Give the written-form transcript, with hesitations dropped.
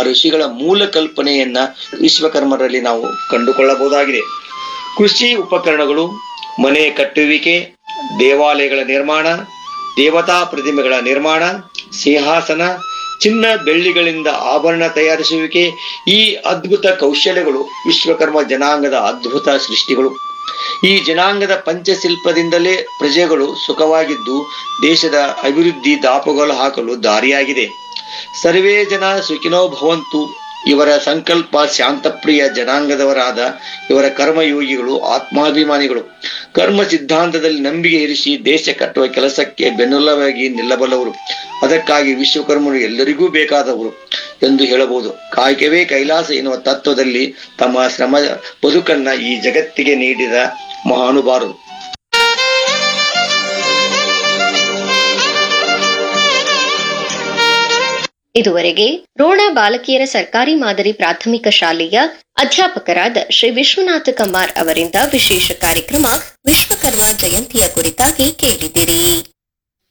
ಆ ಋಷಿಗಳ ಮೂಲ ಕಲ್ಪನೆಯನ್ನ ವಿಶ್ವಕರ್ಮರಲ್ಲಿ ನಾವು ಕಂಡುಕೊಳ್ಳಬಹುದಾಗಿದೆ. ಕೃಷಿ ಉಪಕರಣಗಳು, ಮನೆ ಕಟ್ಟುವಿಕೆ, ದೇವಾಲಯಗಳ ನಿರ್ಮಾಣ, ದೇವತಾ ಪ್ರತಿಮೆಗಳ ನಿರ್ಮಾಣ, ಸಿಂಹಾಸನ, ಚಿನ್ನ ಬೆಳ್ಳಿಗಳಿಂದ ಆಭರಣ ತಯಾರಿಸುವಿಕೆ, ಈ ಅದ್ಭುತ ಕೌಶಲ್ಯಗಳು ವಿಶ್ವಕರ್ಮ ಜನಾಂಗದ ಅದ್ಭುತ ಸೃಷ್ಟಿಗಳು. ಈ ಜನಾಂಗದ ಪಂಚಶಿಲ್ಪದಿಂದಲೇ ಪ್ರಜೆಗಳು ಸುಖವಾಗಿದ್ದು ದೇಶದ ಅಭಿವೃದ್ಧಿ ದಾಪುಗಾಲು ಹಾಕಲು ದಾರಿಯಾಗಿದೆ. ಸರ್ವೇ ಜನ ಸುಖಿನೋ ಭವಂತು. ಇವರ ಸಂಕಲ್ಪ ಶಾಂತಪ್ರಿಯ ಜನಾಂಗದವರಾದ ಇವರ ಕರ್ಮಯೋಗಿಗಳು, ಆತ್ಮಾಭಿಮಾನಿಗಳು. ಕರ್ಮ ಸಿದ್ಧಾಂತದಲ್ಲಿ ನಂಬಿಕೆ ಇರಿಸಿ ದೇಶ ಕಟ್ಟುವ ಕೆಲಸಕ್ಕೆ ಬೆನ್ನೆಲುಬಾಗಿ ನಿಲ್ಲಬಲ್ಲವರು. ಅದಕ್ಕಾಗಿ ವಿಶ್ವಕರ್ಮರು ಎಲ್ಲರಿಗೂ ಬೇಕಾದವರು ಎಂದು ಹೇಳಬಹುದು. ಕಾಯಕವೇ ಕೈಲಾಸ ಎನ್ನುವ ತತ್ವದಲ್ಲಿ ತಮ್ಮ ಶ್ರಮ ಬದುಕನ್ನ ಈ ಜಗತ್ತಿಗೆ ನೀಡಿದ ಮಹಾನುಭಾವರು. ಇದುವರೆಗೆ ರೋಣ ಬಾಲಕಿಯರ ಸರ್ಕಾರಿ ಮಾದರಿ ಪ್ರಾಥಮಿಕ ಶಾಲೆಯ ಅಧ್ಯಾಪಕರಾದ ಶ್ರೀ ವಿಶ್ವನಾಥ ಕಮಾರ್ ಅವರಿಂದ ವಿಶೇಷ ಕಾರ್ಯಕ್ರಮ ವಿಶ್ವಕರ್ಮ ಜಯಂತಿಯ ಕುರಿತಾಗಿ ಕೇಳಿದಿರಿ.